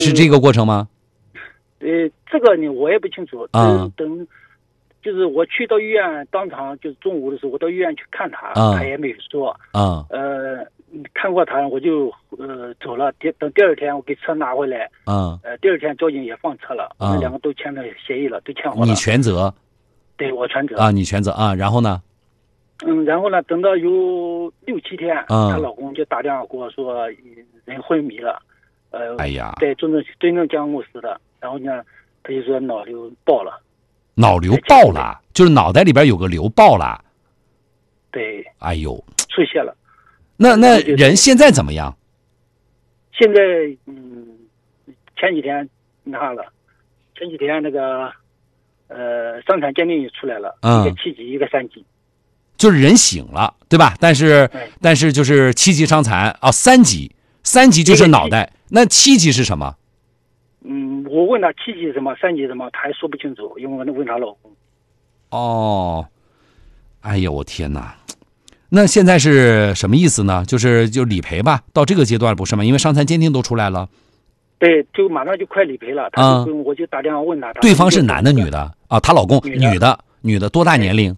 是这个过程吗？ 这个呢我也不清楚。 啊， 等就是我去到医院，当场就是中午的时候，我到医院去看他，他也没有说。 啊， 看过他，我就走了。等第二天我给车拿回来，第二天交警也放车了，我们两个都签了协议了，都签好了。 你全责？ 对，我全责。 啊，你全责啊，然后呢？ 然后呢，等到有6、7天，她老公就打电话给我说人昏迷了， 哎呀， 在真正江公司的，然后呢，他就说脑瘤爆了。 脑瘤爆了，就是脑袋里边有个瘤爆了。 对。 哎呦， 出血了。 那人现在怎么样？ 现在前几天那个，前几天那个伤残鉴定也出来了，一个7级，一个3级。 就是人醒了，对吧？但是就是7级伤残啊，3级就是脑袋，那7级是什么？ 我问他7级什么，3级什么，他还说不清楚，因为我问他老公。 哦，哎呀，我天哪！那现在是什么意思呢？就理赔吧，到这个阶段不是吗？因为伤残鉴定都出来了。 对，就马上就快理赔了。我就打电话问他。 对方是男的女的啊？她老公女的多大年龄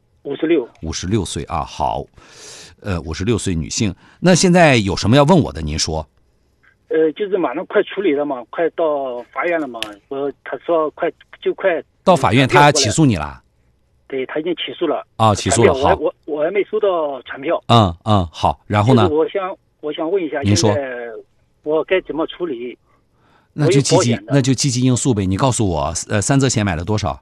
？56岁啊。好，56岁女性。那现在有什么要问我的？您说。 就是马上快处理了嘛，快到法院了嘛。他说快到法院，他起诉你了。 对，他已经起诉了。啊， 起诉了。好， 我还没收到传票。 好。然后呢？ 我想问一下， 您说我该怎么处理？ 那就积极应诉呗。你告诉我，3责险买了多少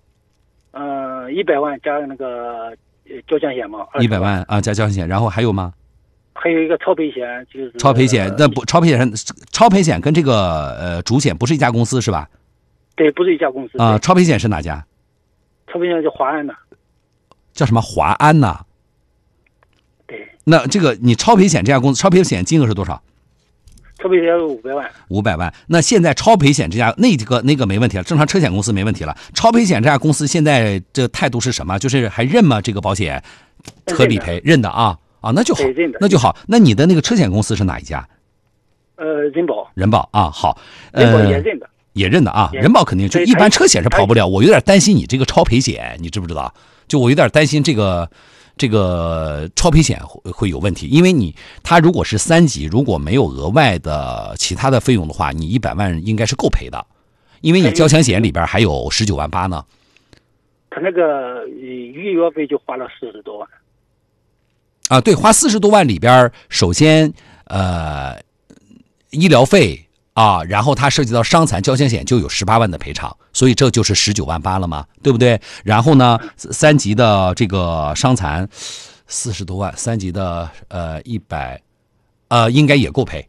？100万加那个交强险嘛。 100万啊，加交强险，然后还有吗？ 还有一个超赔险，就是超赔险。那不超赔险跟这个主险不是一家公司是吧？ 对，不是一家公司啊。超赔险是哪家？ 超赔险叫华安的。 叫什么华安呐？ 对。 那这个你超赔险这家公司，超赔险金额是多少？ 超赔险是500万。500 万。那现在超赔险这家那个没问题了，正常车险公司没问题了。超赔险这家公司现在这态度是什么？就是还认吗？这个保险和理赔认的啊。那就好，那就好。那你的那个车险公司是哪一家？人保啊，好。 人保也认的啊，人保肯定就一般车险是跑不了。我有点担心你这个超赔险，你知不知道？就我有点担心这个超赔险会有问题，因为他如果是3级，如果没有额外的其他的费用的话，你100万应该是够赔的，因为你交强险里边还有19.8万呢。 他那个医药费就花了40多万。 啊，对，花40多万里边，首先医疗费啊，然后它涉及到伤残交强险就有18万的赔偿，所以这就是19.8万了嘛，对不对？然后呢，3级的这个伤残40多万，3级的100，应该也够赔。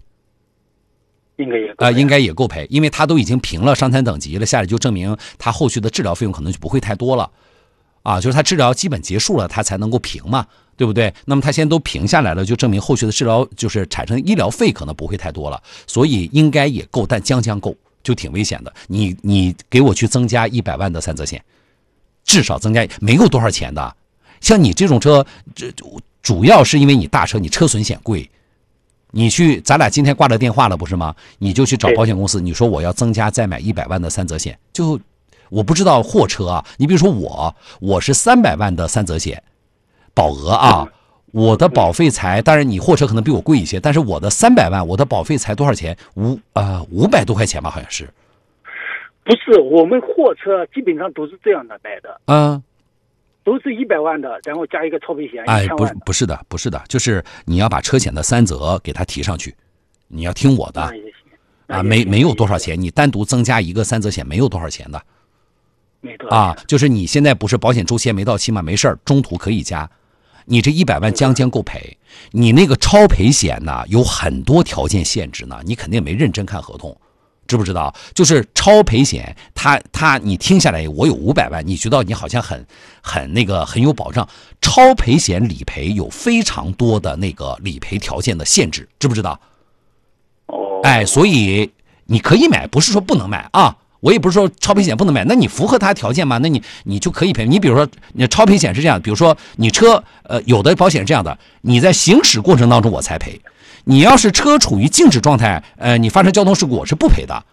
应该也够赔，因为他都已经评了伤残等级了，下来就证明他后续的治疗费用可能就不会太多了。就是他治疗基本结束了，他才能够评嘛，对不对？那么他现在都评下来了，就证明后续的治疗就是产生医疗费可能不会太多了，所以应该也够，但将够，就挺危险的。你给我去增加100万的3责险，至少增加没有多少钱的。像你这种车，主要是因为你大车，你车损险贵。你咱俩今天挂了电话了，不是吗？你就去找保险公司，你说我要增加再买100万的3责险，我不知道货车啊，你比如说我是300万的3责险保额啊，我的保费才，当然你货车可能比我贵一些，但是我的300万，我的保费才多少钱？500多块钱吧，好像是。 不是，我们货车基本上都是这样的买的。都是100万的，然后加一个超赔险。 不是的，就是你要把车险的3责给它提上去，你要听我的没有多少钱，你单独增加一个3责险没有多少钱的。就是你现在不是保险周期没到期吗？没事儿，中途可以加。你这100万将够赔。你那个超赔险呢，有很多条件限制呢，你肯定没认真看合同，知不知道？就是超赔险，你听下来，我有500万，你觉得你好像很有保障。超赔险理赔有非常多的那个理赔条件的限制，知不知道？所以你可以买，不是说不能买啊。我也不是说超赔险不能买，那你符合它条件嘛？那你就可以赔。你比如说，你超赔险是这样，比如说你车有的保险是这样的，你在行驶过程当中我才赔。你要是车处于静止状态，你发生交通事故我是不赔的。